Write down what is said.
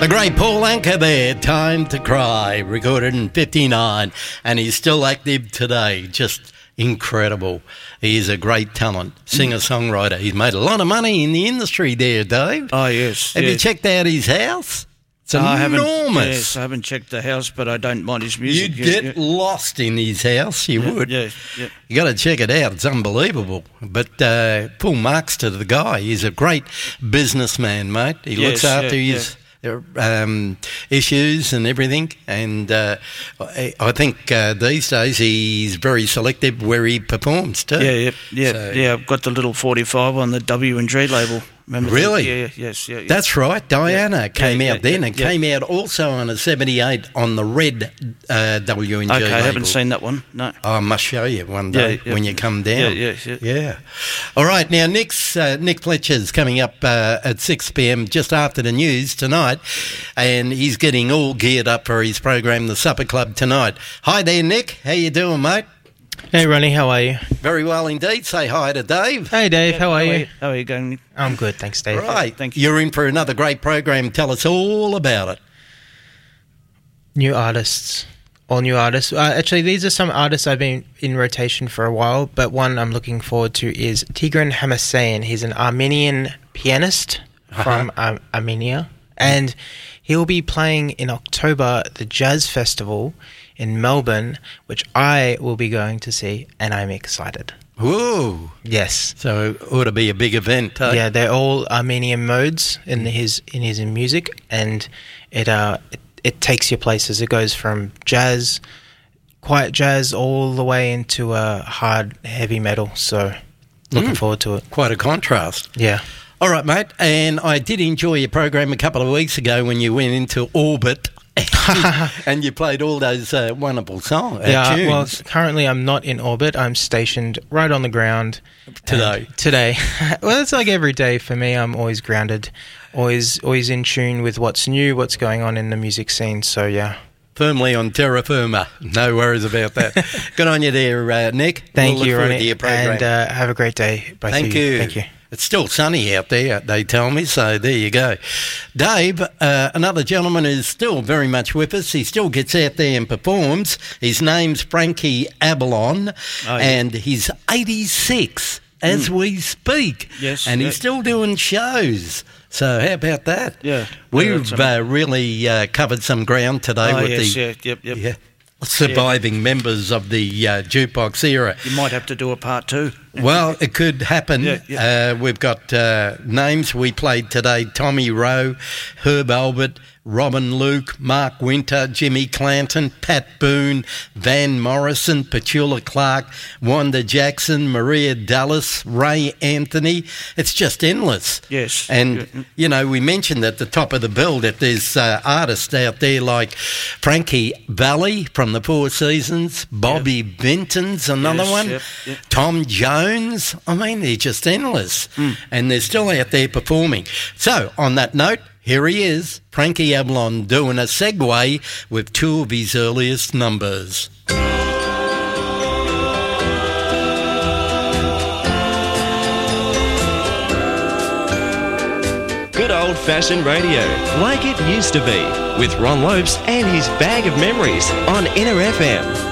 The great Paul Anka there, Time to Cry, recorded in 59, and he's still active today. Just incredible. He is a great talent, singer-songwriter. He's made a lot of money in the industry there, Dave. Oh, yes. Have you checked out his house? It's enormous. I haven't checked the house, but I don't mind his music. You'd get lost in his house, you would. Yeah. You got to check it out. It's unbelievable. But full marks to the guy. He's a great businessman, mate. He looks after his issues and everything, and I think these days he's very selective where he performs too. Yeah. I've got the little 45 on the W&G label. Remember? Really? Yes. That's right. Diana came out then, and came out also on a 78 on the red W&G label. Okay, I haven't seen that one. No. I must show you one day when you come down. Yeah. All right, now Nick Fletcher's coming up at 6 p.m. just after the news tonight, and he's getting all geared up for his program, The Supper Club, tonight. Hi there, Nick. How you doing, mate? Hey, Ronnie, how are you? Very well indeed. Say hi to Dave. Hey, Dave, how are you? How are you going? I'm good, thanks, Dave. Right, thank you. You're in for another great program. Tell us all about it. New artists. All new artists. Actually, these are some artists I've been in rotation for a while, but one I'm looking forward to is Tigran Hamasyan. He's an Armenian pianist from Armenia, and he'll be playing in October the Jazz Festival in Melbourne, which I will be going to see, and I'm excited. Whoa. Yes. So it ought to be a big event, eh? Yeah, they're all Armenian modes in his music, and it takes you places. It goes from jazz, quiet jazz, all the way into hard, heavy metal. So looking forward to it. Quite a contrast. Yeah. All right, mate. And I did enjoy your program a couple of weeks ago when you went into orbit and you played all those wonderful songs. Tunes. Well, currently I'm not in orbit. I'm stationed right on the ground. Today. Well, it's like every day for me. I'm always grounded, always in tune with what's new, what's going on in the music scene. So, yeah. Firmly on terra firma. No worries about that. Good on you there, Nick. Thank you, Ronnie. To your program. And have a great day. Thank you. Thank you. It's still sunny out there, they tell me, so there you go. Dave, another gentleman who's still very much with us. He still gets out there and performs. His name's Frankie Avalon, and he's 86 as we speak. Yes. And he's still doing shows. So how about that? Yeah. We've really covered some ground today with surviving members of the jukebox era. You might have to do a part 2. Well, it could happen. We've got names we played today: Tommy Rowe, Herb Albert, Robin Luke, Mark Winter, Jimmy Clanton, Pat Boone, Van Morrison, Petula Clark, Wanda Jackson, Maria Dallas, Ray Anthony. It's just endless. Yes. And, you know, we mentioned at the top of the bill that there's artists out there like Frankie Valli from the Four Seasons, Bobby Benton's another one, Tom Jones. I mean, they're just endless. And they're still out there performing. So, on that note, here he is, Frankie Avalon, doing a segue with 2 of his earliest numbers. Good old-fashioned radio, like it used to be, with Ron Lopes and his bag of memories on Inner FM.